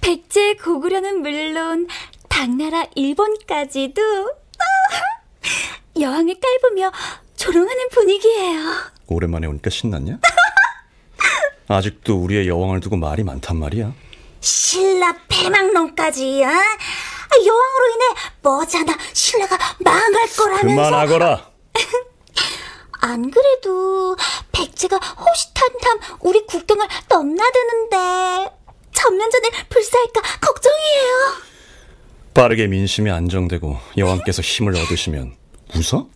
백제의 고구려는 물론 당나라 일본까지도 여왕을 깔보며 조롱하는 분위기예요. 오랜만에 오니까 신났냐? 아직도 우리의 여왕을 두고 말이 많단 말이야. 신라 패망론까지. 여왕으로 인해 머지않아 신라가 망할 거라면서. 그만하거라. 안 그래도 백제가 호시탐탐 우리 국경을 넘나드는데 전면전을 불사할까 걱정이에요. 빠르게 민심이 안정되고 여왕께서 힘을 얻으시면 웃어?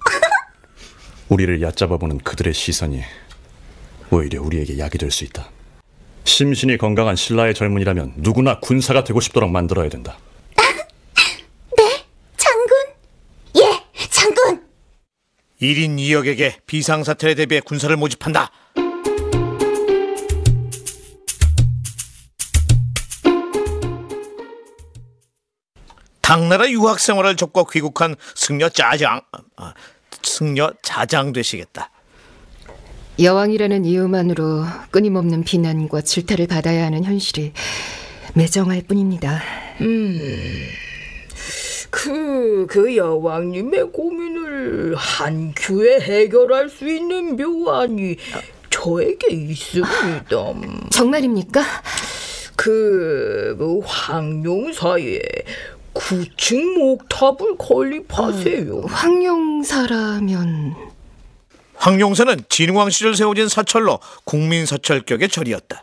우리를 얕잡아보는 그들의 시선이 오히려 우리에게 약이 될 수 있다. 심신이 건강한 신라의 젊은이라면 누구나 군사가 되고 싶도록 만들어야 된다. 네, 장군. 예, 장군. 1인 2역에게 비상사태에 대비해 군사를 모집한다. 당나라 유학생활을 접고 귀국한 승려 자장 되시겠다. 여왕이라는 이유만으로 끊임없는 비난과 질타를 받아야 하는 현실이 매정할 뿐입니다. 그 여왕님의 고민을 한 큐에 해결할 수 있는 묘안이 저에게 있습니다. 정말입니까? 그 황룡사에 9층 목탑을 건립하세요. 황룡사라면... 황룡사는 진흥왕 시절 세워진 사철로 국민사철격의 절이었다.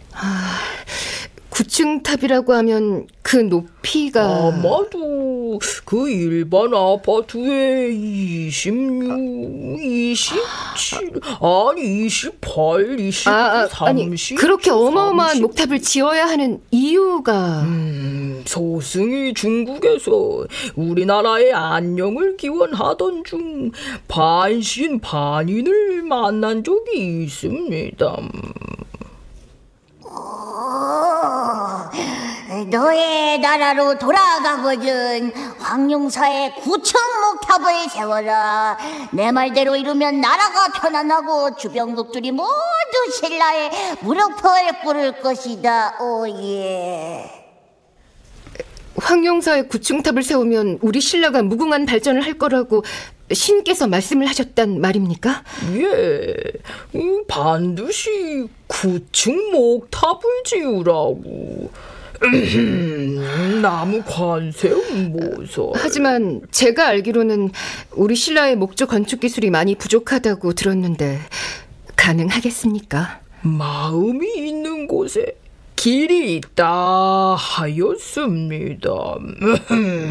9층 탑이라고 하면 그 높이가... 아마도 그 일반 아파트의 26, 27, 아니 28, 29, 30... 아니, 그렇게 어마어마한 목탑을 지어야 하는 이유가... 소승이 중국에서 우리나라의 안녕을 기원하던 중 반신 반인을 만난 적이 있습니다. 너의 나라로 돌아가거든 황룡사에 9층 목탑을 세워라. 내 말대로 이루면 나라가 편안하고 주변국들이 모두 신라에 무릎을 꿇을 것이다. 오예. 황룡사에 9층 탑을 세우면 우리 신라가 무궁한 발전을 할 거라고 신께서 말씀을 하셨단 말입니까? 예, 반드시 9층 목탑을 지으라고. 나무 관세음 모서. 하지만 제가 알기로는 우리 신라의 목조 건축 기술이 많이 부족하다고 들었는데 가능하겠습니까? 마음이 있는 곳에 길이 있다 하였습니다.